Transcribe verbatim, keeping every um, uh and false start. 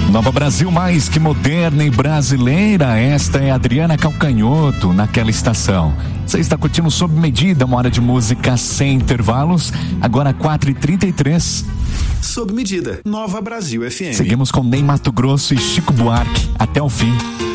Nova Brasil, mais que moderna e brasileira. Esta é Adriana Calcanhoto, naquela estação. Você está curtindo Sob Medida, uma hora de música sem intervalos. Agora quatro e trinta e três. Sob Medida, Nova Brasil F M. Seguimos com Ney Matogrosso e Chico Buarque até o fim.